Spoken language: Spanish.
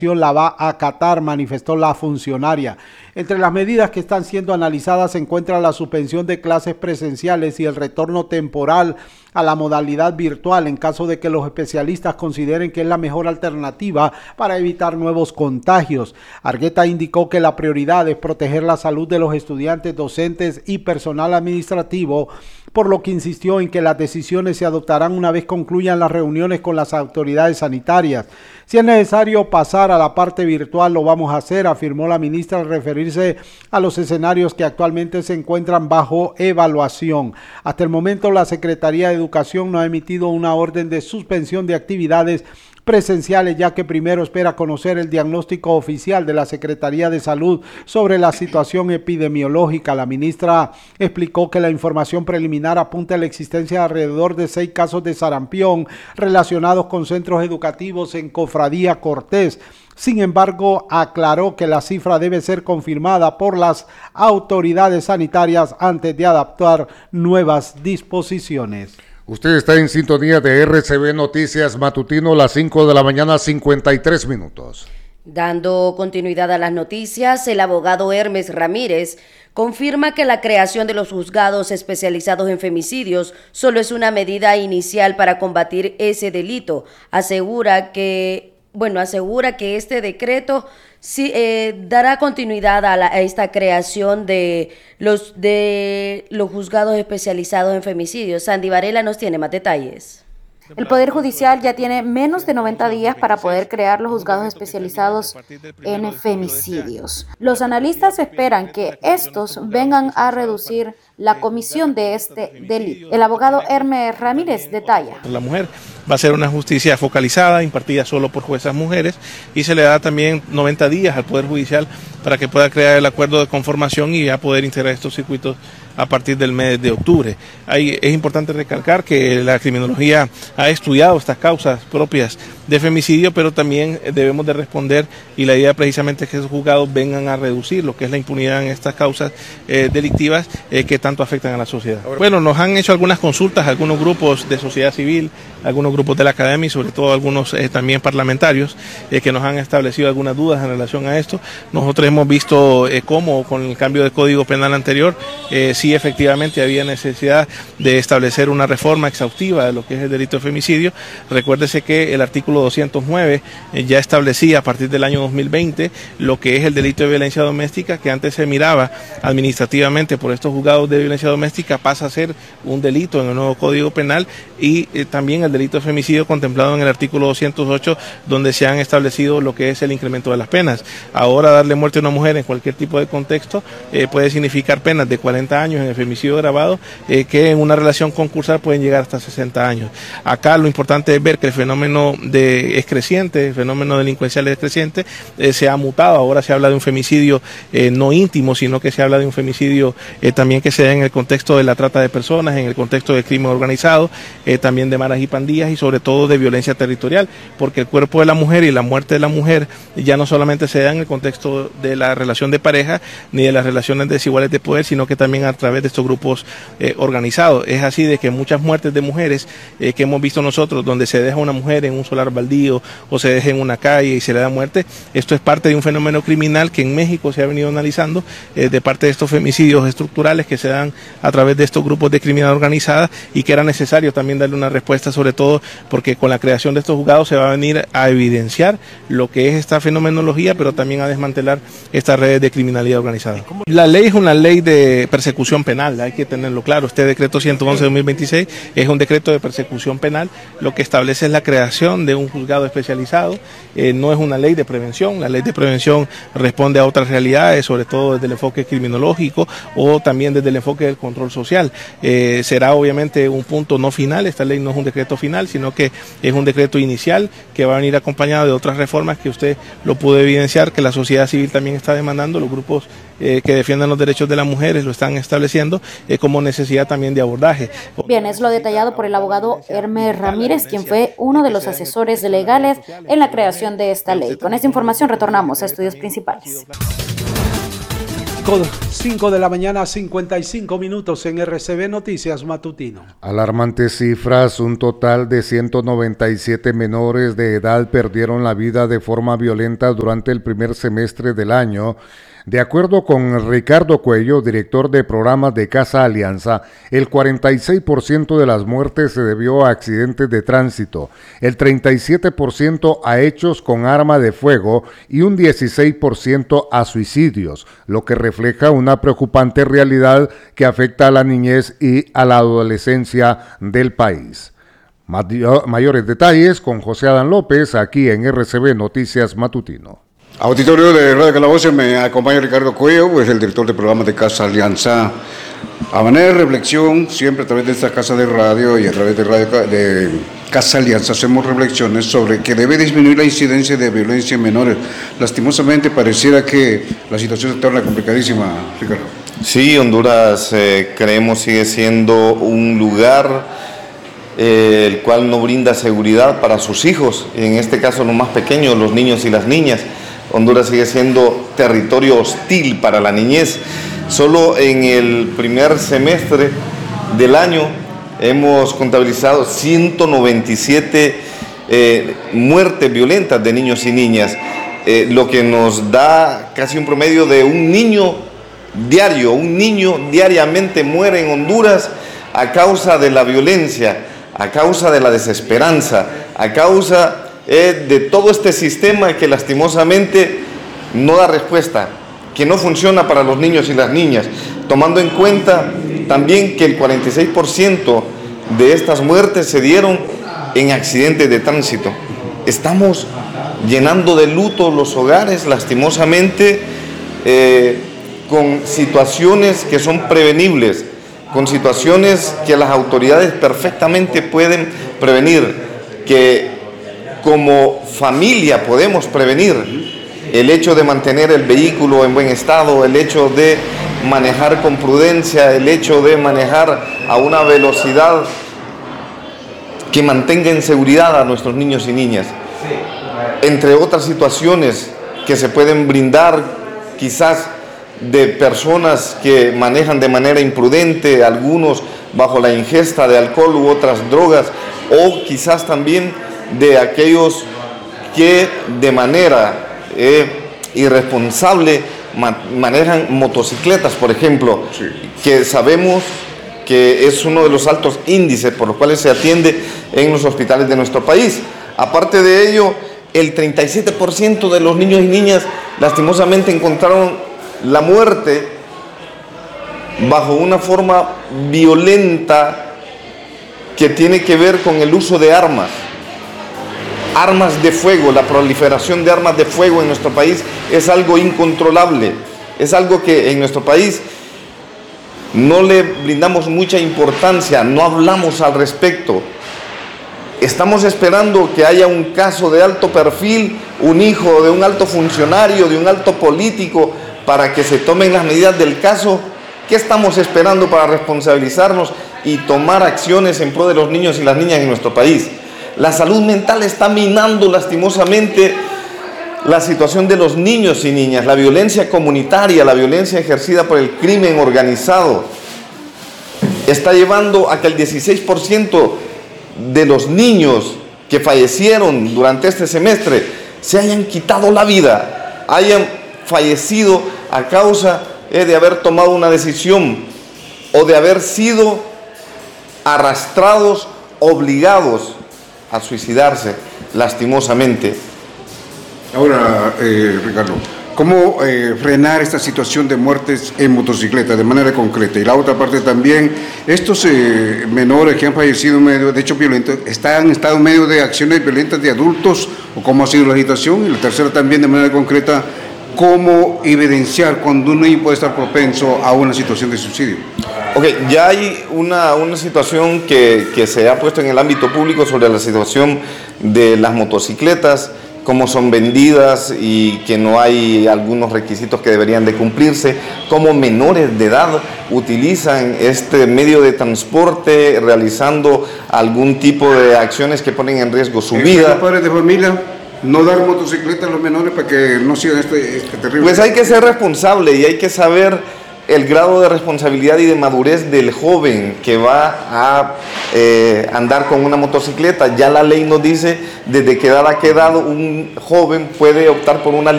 la va a acatar, manifestó la funcionaria. Entre las medidas que están siendo analizadas se encuentra la suspensión de clases presenciales y el retorno temporal a la modalidad virtual en caso de que los especialistas consideren que es la mejor alternativa para evitar nuevos contagios. Argueta indicó que la prioridad es proteger la salud de los estudiantes, docentes y personal administrativo, por lo que insistió en que las decisiones se adoptarán una vez concluyan las reuniones con las autoridades sanitarias. Si es necesario pasar a la parte virtual, lo vamos a hacer, afirmó la ministra al referirse a los escenarios que actualmente se encuentran bajo evaluación. Hasta el momento, la Secretaría de Educación no ha emitido una orden de suspensión de actividades presenciales, ya que primero espera conocer el diagnóstico oficial de la Secretaría de Salud sobre la situación epidemiológica. La ministra explicó que la información preliminar apunta a la existencia de alrededor de 6 casos de sarampión relacionados con centros educativos en Cofradía Cortés. Sin embargo, aclaró que la cifra debe ser confirmada por las autoridades sanitarias antes de adaptar nuevas disposiciones. Usted está en sintonía de RCB Noticias Matutino, las 5 de la mañana, 53 minutos. Dando continuidad a las noticias, el abogado Hermes Ramírez confirma que la creación de los juzgados especializados en femicidios solo es una medida inicial para combatir ese delito. Asegura que este decreto sí, dará continuidad a esta creación de los juzgados especializados en femicidios. Sandy Varela nos tiene más detalles. El Poder Judicial ya tiene menos de 90 días para poder crear los juzgados especializados en femicidios. Los analistas esperan que estos vengan a reducir la comisión de este delito. El abogado Hermes Ramírez detalla. La mujer va a ser una justicia focalizada, impartida solo por juezas mujeres, y se le da también 90 días al Poder Judicial para que pueda crear el acuerdo de conformación y ya poder integrar estos circuitos a partir del mes de octubre. Es importante recalcar que la criminología ha estudiado estas causas propias de femicidio, pero también debemos de responder, y la idea precisamente es que esos juzgados vengan a reducir lo que es la impunidad en estas causas delictivas que tanto afectan a la sociedad. Bueno, nos han hecho algunas consultas, algunos grupos de sociedad civil, algunos grupos de la academia y sobre todo algunos también parlamentarios que nos han establecido algunas dudas en relación a esto. Nosotros hemos visto cómo con el cambio de Código Penal anterior sí efectivamente había necesidad de establecer una reforma exhaustiva de lo que es el delito de femicidio. Recuérdese que el artículo 209 ya establecía a partir del año 2020 lo que es el delito de violencia doméstica, que antes se miraba administrativamente por estos juzgados de violencia doméstica, pasa a ser un delito en el nuevo Código Penal, y también el delito de femicidio contemplado en el artículo 208, donde se han establecido lo que es el incremento de las penas. Ahora darle muerte a una mujer en cualquier tipo de contexto puede significar penas de 40 años en el femicidio agravado, que en una relación concursal pueden llegar hasta 60 años. Acá lo importante es ver que el fenómeno es creciente, el fenómeno delincuencial es creciente, se ha mutado. Ahora se habla de un femicidio no íntimo, sino que se habla de un femicidio también que se da en el contexto de la trata de personas, en el contexto del crimen organizado, también de maras y pandillas, y sobre todo de violencia territorial, porque el cuerpo de la mujer y la muerte de la mujer ya no solamente se da en el contexto de la relación de pareja ni de las relaciones desiguales de poder, sino que también a través de estos grupos organizados. Es así de que muchas muertes de mujeres que hemos visto nosotros, donde se deja una mujer en un solar baldío o se deja en una calle y se le da muerte, esto es parte de un fenómeno criminal que en México se ha venido analizando de parte de estos femicidios estructurales que se dan a través de estos grupos de criminalidad organizada, y que era necesario también darle una respuesta, sobre todo porque con la creación de estos juzgados se va a venir a evidenciar lo que es esta fenomenología, pero también a desmantelar estas redes de criminalidad organizada. La ley es una ley de persecución penal, hay que tenerlo claro. Este decreto 111 de 2026 es un decreto de persecución penal, lo que establece es la creación de un juzgado especializado, no es una ley de prevención. La ley de prevención responde a otras realidades, sobre todo desde el enfoque criminológico o también desde el enfoque del control social. Será obviamente un punto no final, esta ley no es un decreto final, sino que es un decreto inicial que va a venir acompañado de otras reformas que usted lo pudo evidenciar, que la sociedad civil también está demandando, los grupos que defiendan los derechos de las mujeres lo están estableciendo como necesidad también de abordaje. Bien, es lo detallado por el abogado Hermes Ramírez, quien fue uno de los asesores legales en la creación de esta ley. Con esta información retornamos a estudios principales. 5 de la mañana, 55 minutos en RCB Noticias Matutino. Alarmantes cifras, un total de 197 menores de edad perdieron la vida de forma violenta durante el primer semestre del año. De acuerdo con Ricardo Cuello, director de programas de Casa Alianza, el 46% de las muertes se debió a accidentes de tránsito, el 37% a hechos con arma de fuego y un 16% a suicidios, lo que refleja una preocupante realidad que afecta a la niñez y a la adolescencia del país. Mayores detalles con José Adán López, aquí en RCB Noticias Matutino. Auditorio de Radio Calabozo, me acompaña Ricardo Cuello, pues el director de programas de Casa Alianza. A manera de reflexión, siempre a través de esta casa de radio y a través de Casa Alianza hacemos reflexiones sobre que debe disminuir la incidencia de violencia en menores. Lastimosamente pareciera que la situación se torna complicadísima, Ricardo. Sí, Honduras creemos sigue siendo un lugar el cual no brinda seguridad para sus hijos, en este caso los más pequeños, los niños y las niñas. Honduras sigue siendo territorio hostil para la niñez. Solo en el primer semestre del año hemos contabilizado 197 muertes violentas de niños y niñas, lo que nos da casi un promedio de un niño diario. Un niño diariamente muere en Honduras a causa de la violencia, a causa de la desesperanza, a causa de todo este sistema que lastimosamente no da respuesta, que no funciona para los niños y las niñas, tomando en cuenta también que el 46% de estas muertes se dieron en accidentes de tránsito. Estamos llenando de luto los hogares, lastimosamente, con situaciones que son prevenibles, con situaciones que las autoridades perfectamente pueden prevenir, que como familia podemos prevenir. El hecho de mantener el vehículo en buen estado, el hecho de manejar con prudencia, el hecho de manejar a una velocidad que mantenga en seguridad a nuestros niños y niñas. Entre otras situaciones que se pueden brindar quizás de personas que manejan de manera imprudente, algunos bajo la ingesta de alcohol u otras drogas, o quizás también de aquellos que de manera irresponsable manejan motocicletas, por ejemplo, sí, que sabemos que es uno de los altos índices por los cuales se atiende en los hospitales de nuestro país. Aparte de ello, el 37% de los niños y niñas lastimosamente encontraron la muerte bajo una forma violenta que tiene que ver con el uso de armas de fuego. La proliferación de armas de fuego en nuestro país es algo incontrolable, es algo que en nuestro país no le brindamos mucha importancia, no hablamos al respecto. Estamos esperando que haya un caso de alto perfil, un hijo de un alto funcionario, de un alto político, para que se tomen las medidas del caso. ¿Qué estamos esperando para responsabilizarnos y tomar acciones en pro de los niños y las niñas en nuestro país? La salud mental está minando lastimosamente la situación de los niños y niñas, la violencia comunitaria, la violencia ejercida por el crimen organizado, está llevando a que el 16% de los niños que fallecieron durante este semestre se hayan quitado la vida, hayan fallecido a causa de haber tomado una decisión o de haber sido arrastrados, obligados a suicidarse, lastimosamente. Ahora, Ricardo, ¿cómo frenar esta situación de muertes en motocicletas de manera concreta? Y la otra parte también, estos menores que han fallecido en medio de hechos violentos, ¿han estado en medio de acciones violentas de adultos o cómo ha sido la situación? Y la tercera también, de manera concreta, ¿cómo evidenciar cuando un niño puede estar propenso a una situación de suicidio? Ok, ya hay una situación que se ha puesto en el ámbito público sobre la situación de las motocicletas, cómo son vendidas y que no hay algunos requisitos que deberían de cumplirse, cómo menores de edad utilizan este medio de transporte realizando algún tipo de acciones que ponen en riesgo su vida. ¿Los padres de familia? no dar motocicleta a los menores para que no sigan este terrible. Pues hay que ser responsable y hay que saber el grado de responsabilidad y de madurez del joven que va a andar con una motocicleta. Ya la ley nos dice desde qué edad a qué edad un joven puede optar por una